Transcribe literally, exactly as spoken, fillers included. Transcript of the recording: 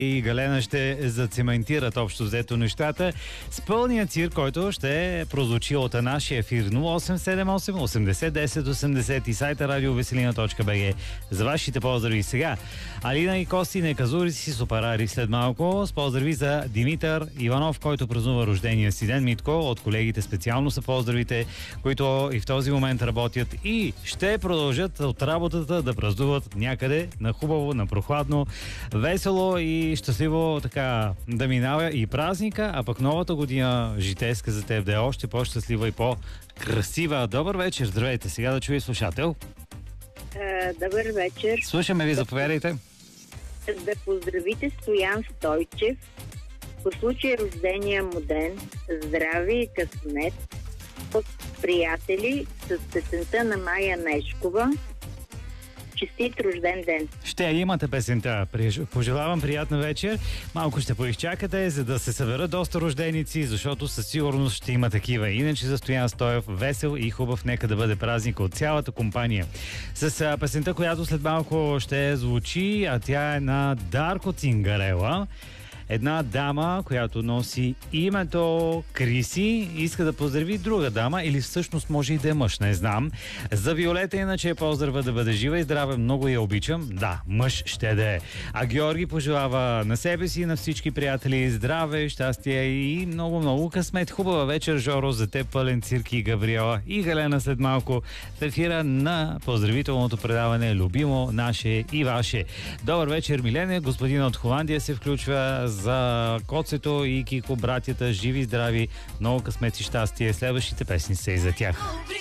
и Галена ще зацементират общо взето нещата с пълния цирк, който ще прозвучи от нашия ефир нула осем седем осем осемдесет десет осемдесет и сайта радиовеселина точка бг за вашите поздрави сега. Алина и Кости, нека зури си супарари след малко с поздрави за Димитър Иванов, който празнува рождения си ден. Митко, от колегите специално са поздравите, които и в този момент работят и ще продължат от работата да празнуват някъде на хубаво, на прохладно, весело и щастливо така да минава и празника, а пък новата година житейска за теб да е още по-щастлива и по-красива. Добър вечер, здравейте. Сега да чуя слушател. Uh, добър вечер. Слушаме ви, заповядайте. Да поздравите Стоян Стойчев по случай рождения му ден, здраве и късмет от приятели с песента на Майя Нешкова. Честит рожден ден! Ще имате песента. Пожелавам приятна вечер. Малко ще поизчакате, за да се съберат доста рожденици, защото със сигурност ще има такива. Иначе за Стоян Стоев весел и хубав, нека да бъде празник от цялата компания. С песента, която след малко ще звучи, а тя е на Дарко Цингарела. Една дама, която носи името Криси, иска да поздрави друга дама, или всъщност може и да е мъж, не знам. За Виолета иначе е поздрава да бъде жива и здраве, много я обичам. Да, мъж ще да е. А Георги пожелава на себе си и на всички приятели здраве, щастие и много-много късмет. Хубава вечер, Жоро, за теб пълен цирк и Габриела и Галена след малко в ефира на поздравителното предаване Любимо, наше и ваше. Добър вечер, Милене. Господин от Холандия се включва за Коцето и Кико, братята, живи, здрави, много късмет и щастие. Следващите песни са и за тях.